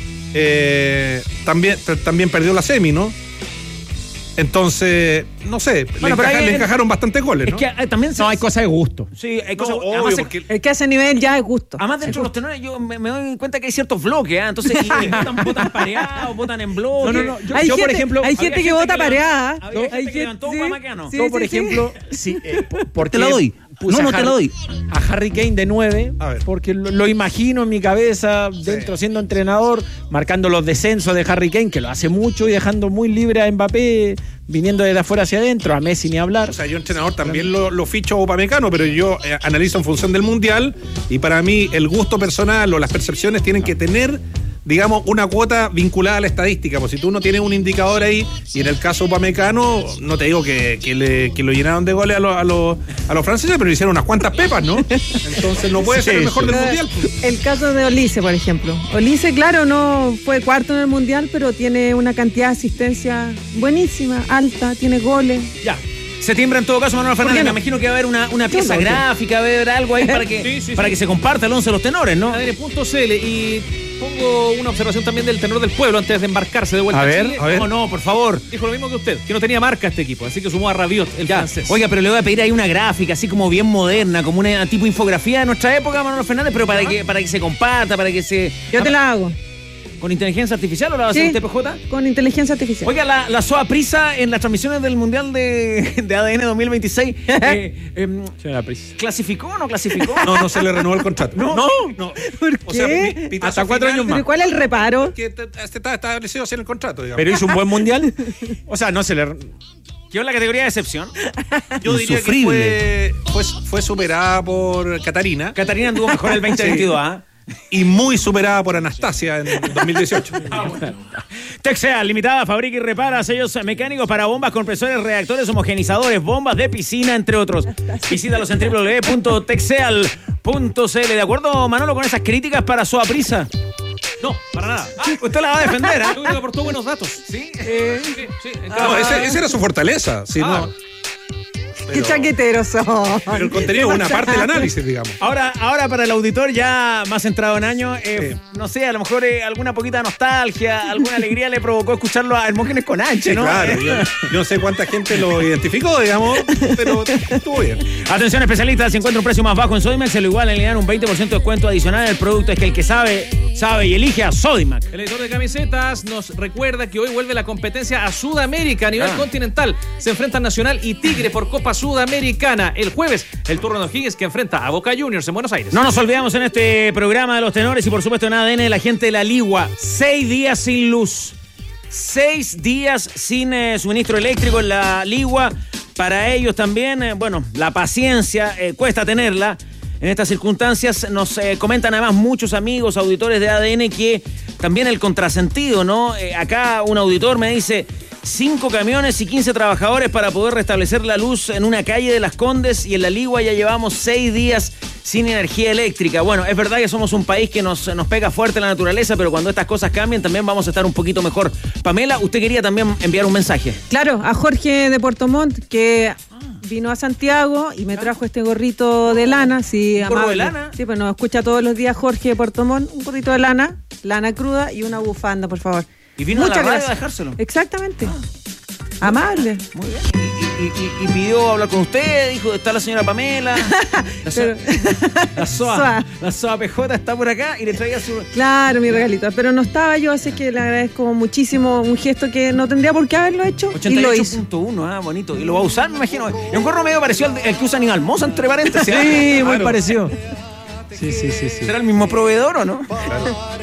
También perdió la semi, ¿no? Entonces, no sé, le encajaron bastantes goles, ¿no? Es que también hay cosas de gusto. Sí, hay cosas obvio, porque... El que hace nivel ya es gusto. Además, dentro de los tenores yo me doy cuenta que hay ciertos bloques, entonces votan pareados, votan en bloque. No. Yo, por ejemplo... Hay gente que vota pareada. Hay gente que levantó Upamecano. Yo, por ejemplo... Sí, porque te la doy. No te lo doy. A Harry Kane de 9, porque lo imagino en mi cabeza, dentro siendo entrenador, marcando los descensos de Harry Kane, que lo hace mucho, y dejando muy libre a Mbappé, viniendo desde afuera hacia adentro, a Messi ni hablar. O sea, yo entrenador también lo ficho a Upamecano, pero yo analizo en función del Mundial, y para mí el gusto personal o las percepciones tienen que tener, digamos, una cuota vinculada a la estadística. Pues si tú no tienes un indicador ahí, y en el caso Upamecano, no te digo que lo llenaron de goles a los franceses, pero le hicieron unas cuantas pepas, ¿no? Entonces no puede ser el mejor del Mundial. El caso de Olise, por ejemplo. Olise, claro, no fue cuarto en el Mundial, pero tiene una cantidad de asistencia buenísima, alta, tiene goles. Ya. Se timbra en todo caso, Manuel Fernández. Me imagino que va a haber una pieza gráfica, va a haber algo ahí para que se comparta el 11 de los tenores, ¿no? ADN.cl, y pongo una observación también del tenor del pueblo antes de embarcarse de vuelta a Chile. A ver. No, por favor. Dijo lo mismo que usted, que no tenía marca este equipo, así que sumó a Rabiot, el francés. Oiga, pero le voy a pedir ahí una gráfica así como bien moderna, como una tipo infografía de nuestra época, Manuel Fernández, pero para que se comparta, para que se... Yo te la hago. ¿Con inteligencia artificial o la va a hacer usted, PJ? Con inteligencia artificial. Oiga, la SOA Prisa en las transmisiones del Mundial de ADN 2026 ¿clasificó o no clasificó? No se le renovó el contrato. No. ¿Por qué? O sea, hasta 4 años más. ¿Pero cuál es el reparo? Que está establecido así en el contrato, digamos. ¿Pero hizo un buen Mundial? O sea, no se le... ¿Qué es la categoría de excepción? Yo diría que fue superada por Catarina. Catarina anduvo mejor el 2022, ¿ah? Y muy superada por Anastasia en 2018. Texeal Limitada fabrica y repara sellos mecánicos para bombas, compresores, reactores, homogenizadores, bombas de piscina, entre otros. Visítalos en www.texeal.cl. ¿De acuerdo, Manolo, con esas críticas para SOA Prisa? No, para nada. Usted la va a defender, ¿eh? Yo creo que aportó buenos datos. ¿Sí? No, esa era su fortaleza. ¿Sí? No. Qué chaqueteros son. Pero el contenido es una parte del análisis, digamos. Ahora para el auditor ya más centrado en años, no sé, a lo mejor alguna poquita nostalgia, alguna alegría le provocó escucharlo a Hermógenes con H, ¿no? Claro, yo no sé cuánta gente lo identificó, digamos, pero estuvo bien. Atención especialistas, si encuentra un precio más bajo en Sodimac, se lo igualan, le dan un 20% de descuento adicional. El producto es que el que sabe y elige a Sodimac. El editor de camisetas nos recuerda que hoy vuelve la competencia a Sudamérica a nivel continental. Se enfrentan Nacional y Tigre por Copa Sudamericana. El jueves, el turno de O'Higgins que enfrenta a Boca Juniors en Buenos Aires. No nos olvidamos en este programa de los tenores y por supuesto en ADN de la gente de la Ligua. 6 días sin luz. 6 días sin suministro eléctrico en la Ligua. Para ellos también, la paciencia cuesta tenerla. En estas circunstancias nos comentan además muchos amigos, auditores de ADN, que también el contrasentido, ¿no? Acá un auditor me dice 5 camiones y 15 trabajadores para poder restablecer la luz en una calle de Las Condes y en la Ligua ya llevamos 6 días sin energía eléctrica. Bueno, es verdad que somos un país que nos pega fuerte la naturaleza, pero cuando estas cosas cambien también vamos a estar un poquito mejor. Pamela, usted quería también enviar un mensaje. Claro, a Jorge de Puerto Montt, que vino a Santiago y me trajo este gorrito de lana. Sí, ¿Un gorro de lana? Sí, pues nos escucha todos los días Jorge de Puerto Montt. Un gorrito de lana cruda y una bufanda, por favor. ¿Y vino Muchas a la radio gracias. a dejárselo? Exactamente. Amable. Muy bien. Y pidió hablar con usted, dijo, está la señora Pamela. La SOA PJ está por acá y le traía su... Claro, mi regalito. Pero no estaba yo, así que le agradezco muchísimo. Un gesto que no tendría por qué haberlo hecho. 88.1, bonito. Y lo va a usar, me imagino. Es un gorro medio parecido al que usa Aníbal Mosa, entre paréntesis. Sí, muy parecido. Sí. ¿Será el mismo proveedor o no? Claro.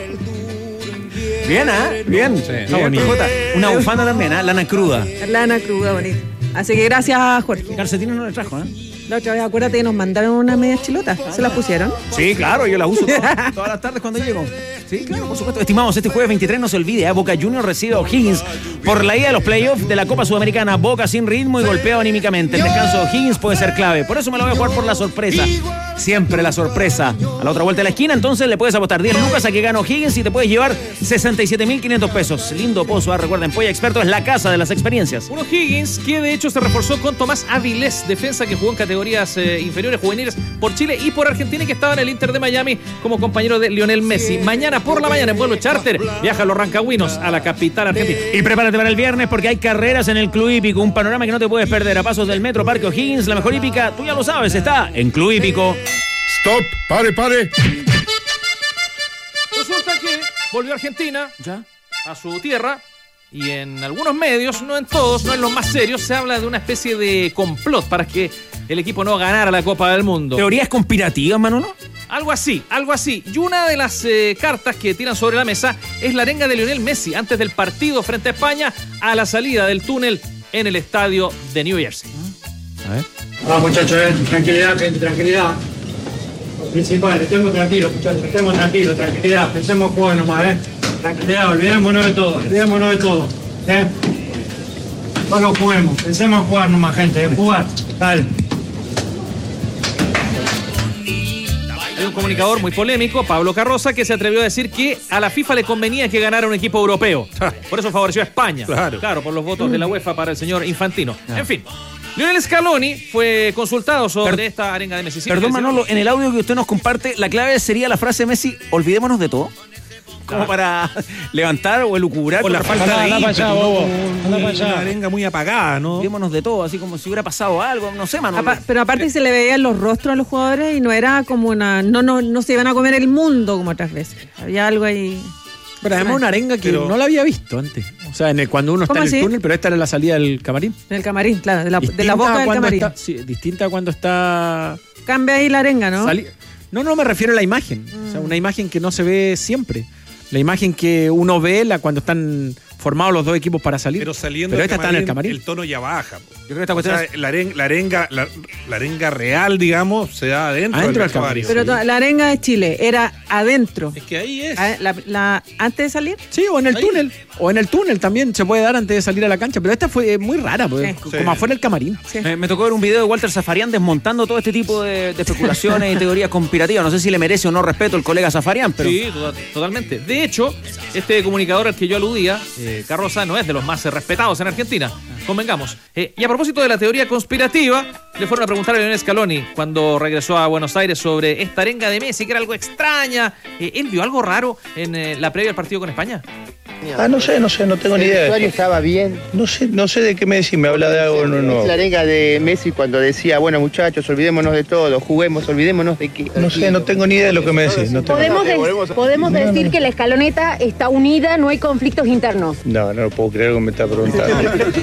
Bien, Bien. Sí, está bonito. Una bufanda también, lana cruda. Lana cruda, bonito. Así que gracias, Jorge. Calcetines no le trajo, La otra vez, acuérdate que nos mandaron unas medias chilotas. ¿Se las pusieron? Sí, claro, yo las uso todas las tardes cuando llego. Sí, claro, por supuesto. Estimados, este jueves 23 no se olvide, Boca Juniors recibe a O'Higgins por la ida de los playoffs de la Copa Sudamericana. Boca sin ritmo y golpeado anímicamente. El descanso de O'Higgins puede ser clave. Por eso me lo voy a jugar por la sorpresa. Siempre la sorpresa. A la otra vuelta de la esquina, entonces le puedes apostar 10 lucas a que gane O'Higgins y te puedes llevar 67.500 pesos. Lindo pozo, recuerden, Polla Experto es la casa de las experiencias. Un O'Higgins que de hecho se reforzó con Tomás Avilés, defensa que jugó en categorías inferiores juveniles por Chile y por Argentina y que estaba en el Inter de Miami como compañero de Lionel Messi. Mañana por la mañana en vuelo charter viajan los rancagüinos a la capital argentina. Y prepárate para el viernes porque hay carreras en el Club Hípico, un panorama que no te puedes perder a pasos del Metro Parque O'Higgins. La mejor hípica, tú ya lo sabes, está en Club Hípico. Stop, pare. Resulta que volvió a Argentina, a su tierra, y en algunos medios, no en todos, no en los más serios, se habla de una especie de complot para que el equipo no ganara la Copa del Mundo. ¿Teorías conspirativas, Manolo? Algo así. Y una de las cartas que tiran sobre la mesa es la arenga de Lionel Messi antes del partido frente a España a la salida del túnel en el estadio de New Jersey. A ver. Muchachos, tranquilidad, gente, tranquilidad. Lo principal, estemos tranquilos, muchachos, estemos tranquilos, tranquilidad. Pensemos jugar nomás, Tranquilidad, olvidémonos de todo, Solo juguemos, pensemos en jugar nomás, gente, jugar. Dale. Hay un comunicador muy polémico, Pablo Carroza, que se atrevió a decir que a la FIFA le convenía que ganara un equipo europeo. Por eso favoreció a España. Claro, por los votos de la UEFA para el señor Infantino. En fin, Lionel Scaloni fue consultado sobre esta arenga de Messi. Perdón, Manolo, en el audio que usted nos comparte, la clave sería la frase de Messi, olvidémonos de todo. Como para levantar o elucubrar. O la falta de ímpetu, Una arenga muy apagada, ¿no? Olvidémonos de todo, así como si hubiera pasado algo, no sé, Manolo. Pero aparte se le veían los rostros a los jugadores y no era como una... No se iban a comer el mundo como otras veces. Había algo ahí... Pero además una arenga que no la había visto antes. O sea, cuando uno está en el túnel, pero esta era la salida del camarín. Del camarín, claro, de la boca del camarín. Distinta a cuando está... Cambia ahí la arenga, ¿no? No me refiero a la imagen. O sea, una imagen que no se ve siempre. La imagen que uno ve cuando están formados los dos equipos para salir. Pero saliendo esta está en el camarín. El tono ya baja. Yo creo que esta cuestión la arenga real, digamos, se da adentro del vestuario. Pero la arenga de Chile era adentro. Es que ahí es. ¿Antes de salir? Sí, o en el túnel. O en el túnel también se puede dar antes de salir a la cancha. Pero esta fue muy rara, como afuera del camarín. Sí. Me tocó ver un video de Walter Zafarian desmontando todo este tipo de especulaciones y teorías conspirativas. No sé si le merece o no respeto el colega Zafarian, pero... Sí, totalmente. De hecho, este comunicador al que yo aludía, Carroza, no es de los más respetados en Argentina. Convengamos. Y a propósito de la teoría conspirativa, le fueron a preguntar a Lionel Scaloni cuando regresó a Buenos Aires sobre esta arenga de Messi, que era algo extraña. ¿Él vio algo raro en la previa al partido con España? No sé, no tengo ni idea. ¿El vestuario estaba bien? No sé de qué me decís, me habla de algo, no. La arenga de Messi cuando decía, bueno muchachos, olvidémonos de todo, juguemos, olvidémonos de qué. No sé, no tengo ni idea de lo que me decís. ¿Podemos decir que la escaloneta está unida, no hay conflictos internos? No lo puedo creer que me está preguntando.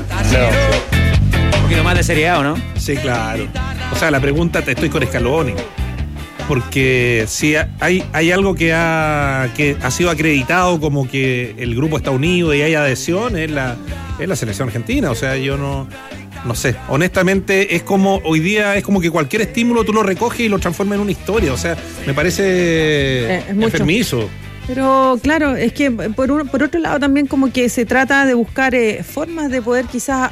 Un poquito más de seriedad, ¿no? Sí, claro. O sea, la pregunta, estoy con Scaloni. Porque si hay algo que ha sido acreditado como que el grupo está unido y hay adhesión, es la selección argentina. O sea, yo no sé. Honestamente, es como hoy día, es como que cualquier estímulo tú lo recoges y lo transformas en una historia. O sea, me parece enfermizo. Pero claro, es que por otro lado también como que se trata de buscar formas de poder quizás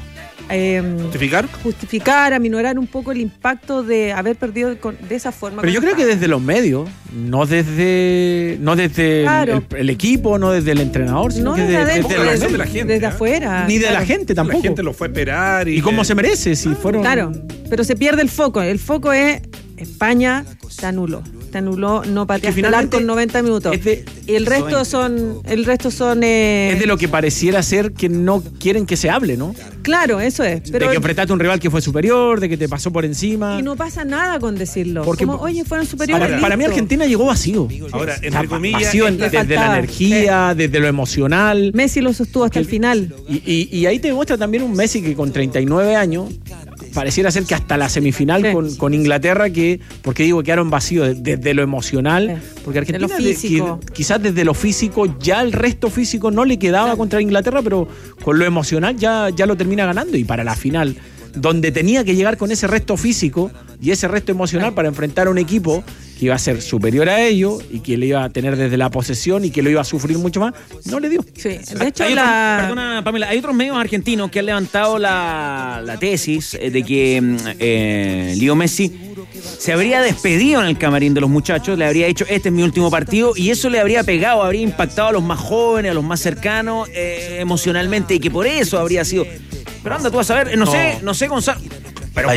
justificar, aminorar un poco el impacto de haber perdido de esa forma. Pero yo creo que desde los medios, no desde claro. el equipo, no desde el entrenador, sino no que desde la gente, desde afuera. Ni de la gente tampoco. La gente lo fue a esperar. ¿Y cómo se merece? Si fueron... Claro, pero se pierde el foco. El foco es España se anuló, no pateaste el arco en 90 minutos. Y el resto son es de lo que pareciera ser que no quieren que se hable, ¿no? Claro, eso es. Pero de que enfrentaste a un rival que fue superior, de que te pasó por encima. Y no pasa nada con decirlo. Porque, como, oye, fueron superiores. Para mí Argentina llegó vacío. Ahora, entre comillas, vacío desde la energía, desde lo emocional. Messi lo sostuvo hasta el final. Y ahí te demuestra también un Messi que con 39 años pareciera ser que hasta la semifinal con Inglaterra, porque digo, quedaron vacíos desde lo emocional, porque Argentina quizás desde lo físico, ya el resto físico no le quedaba contra Inglaterra, pero con lo emocional ya lo termina ganando, y para la final, donde tenía que llegar con ese resto físico y ese resto emocional para enfrentar a un equipo que iba a ser superior a ellos y que le iba a tener desde la posesión y que lo iba a sufrir mucho más, no le dio. Sí, de hecho perdona, Pamela, hay otros medios argentinos que han levantado la tesis de que Leo Messi se habría despedido en el camarín de los muchachos, le habría dicho, este es mi último partido, y eso le habría pegado, habría impactado a los más jóvenes, a los más cercanos, emocionalmente, y que por eso habría sido... Pero anda tú a saber, no sé, Gonzalo... Pero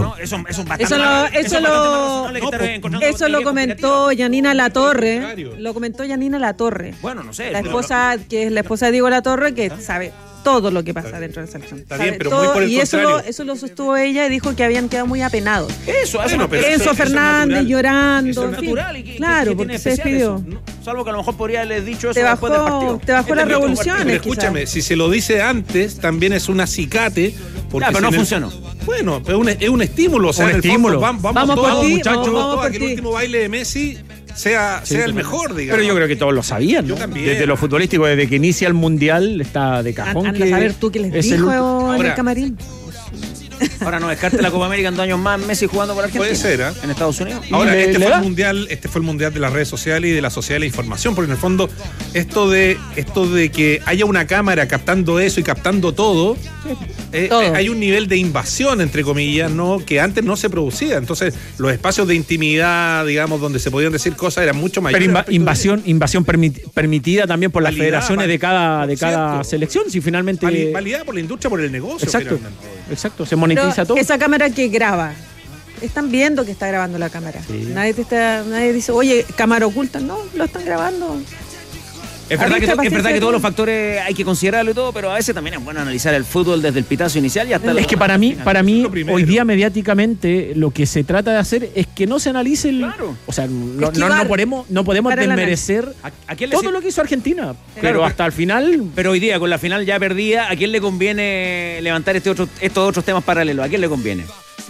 eso lo comentó Yanina Latorre. Lo comentó Yanina Latorre. Bueno, no sé. La esposa, que es la esposa de Diego Latorre, que sabe todo lo que pasa dentro de la selección. Está bien, pero muy por el contrario. Eso lo sostuvo ella y dijo que habían quedado muy apenados. Enzo Fernández llorando. Eso es natural. Claro, porque se despidió. Salvo que a lo mejor podría haberles dicho eso después del partido. Te bajó las revoluciones. Pero escúchame, si se lo dice antes, también es un acicate Pero no funcionó. Bueno, es un estímulo. O sea, un estímulo. Vamos todos, muchachos, todos a que el último baile de Messi sea el mejor, digamos. Pero yo creo que todos lo sabían, ¿no? Yo también. Desde lo futbolístico, desde que inicia el Mundial, está de cajón. Anda a saber tú qué les dijo en el camarín. Ahora no descarte la Copa América en 2 años más, Messi jugando por Argentina. Puede ser, ¿eh? En Estados Unidos. Ahora, este fue el mundial de las redes sociales y de la sociedad de la información, porque en el fondo, esto de que haya una cámara captando eso y captando todo, hay un nivel de invasión, entre comillas, ¿no? Que antes no se producía. Entonces, los espacios de intimidad, digamos, donde se podían decir cosas, eran mucho mayores. Pero invasión permitida también por las federaciones de cada selección, si finalmente. Validada por la industria, por el negocio. Exacto, se monetiza todo. Esa cámara que graba, están viendo que está grabando la cámara. Sí. Nadie dice, oye, cámara oculta. No, lo están grabando. Es verdad que todos los factores hay que considerarlo y todo, pero a veces también es bueno analizar el fútbol desde el pitazo inicial y hasta Es que para mí hoy día mediáticamente lo que se trata de hacer es que no se analice o sea, no podemos desmerecer todo lo que hizo Argentina, pero hasta el final. Pero hoy día, con la final ya perdida, ¿a quién le conviene levantar estos otros temas paralelos? ¿A quién le conviene?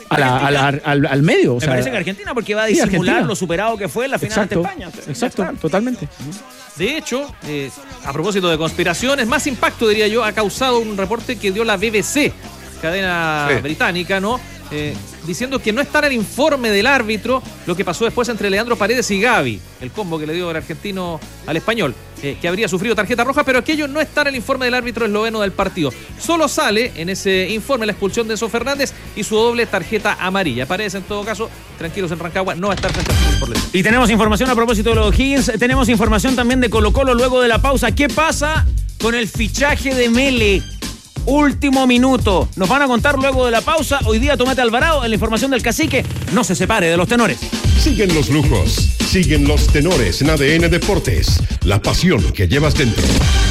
Al medio. Me parece que Argentina, porque va a disimular lo superado que fue en la final ante España. Exacto, totalmente. De hecho, a propósito de conspiraciones, más impacto, diría yo, ha causado un reporte que dio la BBC, cadena británica, ¿no? Diciendo que no está en el informe del árbitro lo que pasó después entre Leandro Paredes y Gavi, el combo que le dio el argentino al español, que habría sufrido tarjeta roja, pero aquello no está en el informe del árbitro esloveno del partido. Solo sale en ese informe la expulsión de Enzo Fernández y su doble tarjeta amarilla. Paredes, en todo caso, tranquilos en Rancagua, no va a estar frente a por lesión. Y tenemos información a propósito de los Higgins, tenemos información también de Colo-Colo luego de la pausa. ¿Qué pasa con el fichaje de Mele? Último minuto. Nos van a contar luego de la pausa. Hoy día Tomate Alvarado en la información del Cacique. No se separe de los tenores. Siguen los lujos, siguen los tenores en ADN Deportes. La pasión que llevas dentro.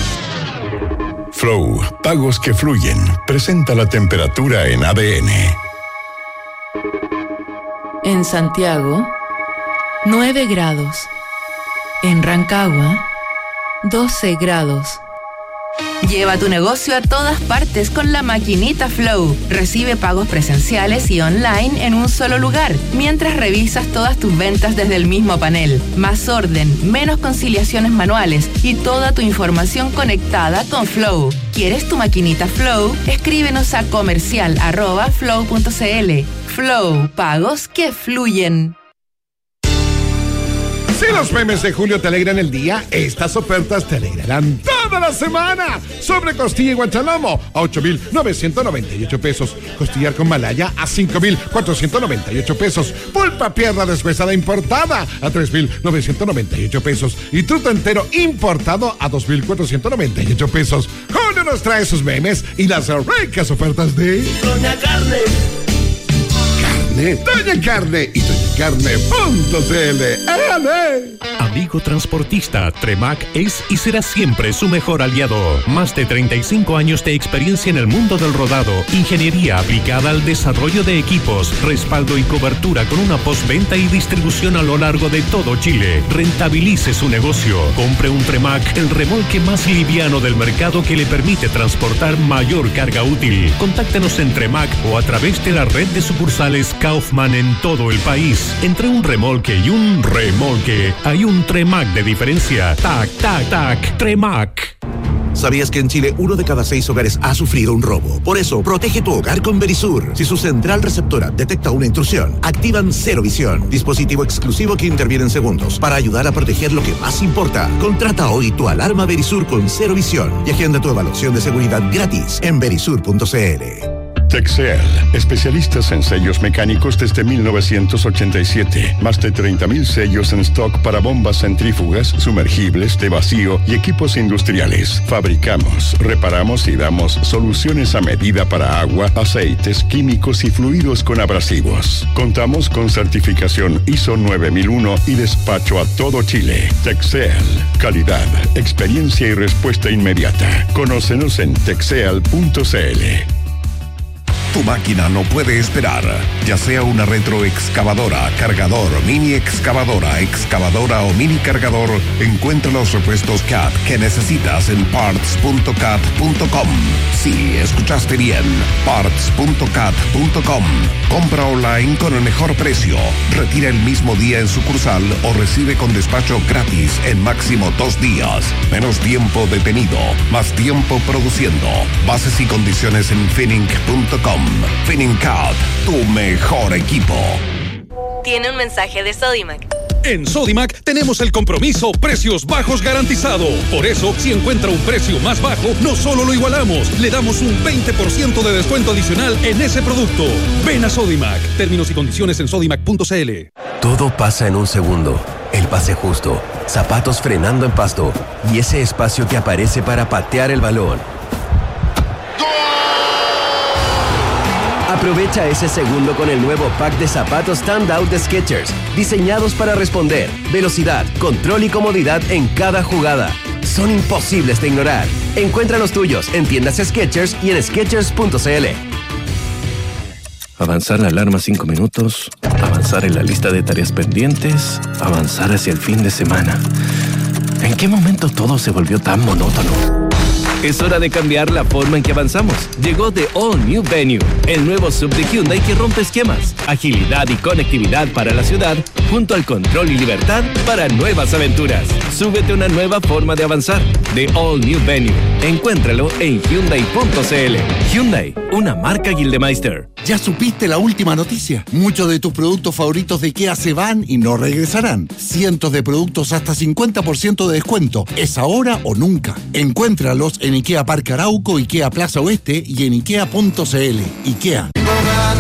Flow, pagos que fluyen. Presenta la temperatura en ADN. En Santiago, 9 grados. En Rancagua, 12 grados. Lleva tu negocio a todas partes con la maquinita Flow. Recibe pagos presenciales y online en un solo lugar, mientras revisas todas tus ventas desde el mismo panel. Más orden, menos conciliaciones manuales y toda tu información conectada con Flow. ¿Quieres tu maquinita Flow? Escríbenos a comercial@flow.cl. Flow, pagos que fluyen. Si los memes de julio te alegran el día, estas ofertas te alegrarán toda la semana. Sobre costilla y guanchalomo a 8,998 pesos. Costillar con malaya a 5,498 pesos. Pulpa pierna deshuesada importada a 3,998 pesos. Y truto entero importado a 2,498 pesos. Julio nos trae sus memes y las ricas ofertas de Doña Carne. Doña Carne y doñacarne.cl. Amigo transportista, Tremac es y será siempre su mejor aliado. Más de 35 años de experiencia en el mundo del rodado, ingeniería aplicada al desarrollo de equipos, respaldo y cobertura con una postventa y distribución a lo largo de todo Chile. Rentabilice su negocio. Compre un Tremac, el remolque más liviano del mercado que le permite transportar mayor carga útil. Contáctenos en Tremac o a través de la red de sucursales Kaufman en todo el país. Entre un remolque y un remolque hay un Tremac de diferencia. Tac, tac, tac, Tremac. ¿Sabías que en Chile 1 de cada 6 hogares ha sufrido un robo? Por eso, protege tu hogar con Verisur. Si su central receptora detecta una intrusión, activan Cero Visión, dispositivo exclusivo que interviene en segundos para ayudar a proteger lo que más importa. Contrata hoy tu alarma Verisur con Cero Visión y agenda tu evaluación de seguridad gratis en verisur.cl. Texel, especialistas en sellos mecánicos desde 1987. Más de 30,000 sellos en stock para bombas centrífugas, sumergibles, de vacío y equipos industriales. Fabricamos, reparamos y damos soluciones a medida para agua, aceites, químicos y fluidos con abrasivos. Contamos con certificación ISO 9001 y despacho a todo Chile. Texel, calidad, experiencia y respuesta inmediata. Conócenos en texel.cl. Tu máquina no puede esperar. Ya sea una retroexcavadora, cargador, mini excavadora, excavadora o mini cargador, encuentra los repuestos CAT que necesitas en parts.cat.com. Sí, escuchaste bien. Parts.cat.com. Compra online con el mejor precio. Retira el mismo día en sucursal o recibe con despacho gratis en máximo 2 días. Menos tiempo detenido, más tiempo produciendo. Bases y condiciones en Finning.com. Finningcat, tu mejor equipo. Tiene un mensaje de Sodimac. En Sodimac tenemos el compromiso precios bajos garantizado. Por eso, si encuentra un precio más bajo, no solo lo igualamos, le damos un 20% de descuento adicional en ese producto. Ven a Sodimac. Términos y condiciones en sodimac.cl. Todo pasa en un segundo. El pase justo, zapatos frenando en pasto y ese espacio que aparece para patear el balón. Aprovecha ese segundo con el nuevo pack de zapatos Standout de Skechers, diseñados para responder, velocidad, control y comodidad en cada jugada. Son imposibles de ignorar. Encuentra los tuyos en tiendas Skechers y en Skechers.cl. Avanzar la alarma 5 minutos, avanzar en la lista de tareas pendientes, avanzar hacia el fin de semana. ¿En qué momento todo se volvió tan monótono? Es hora de cambiar la forma en que avanzamos. Llegó The All New Venue, el nuevo sub de Hyundai que rompe esquemas, agilidad y conectividad para la ciudad, junto al control y libertad para nuevas aventuras. Súbete a una nueva forma de avanzar. The All New Venue. Encuéntralo en Hyundai.cl. Hyundai, una marca Gildemeister. ¿Ya supiste la última noticia? Muchos de tus productos favoritos de IKEA se van y no regresarán. Cientos de productos hasta 50% de descuento. ¿Es ahora o nunca? Encuéntralos en IKEA Parque Arauco, IKEA Plaza Oeste y en IKEA.cl. IKEA,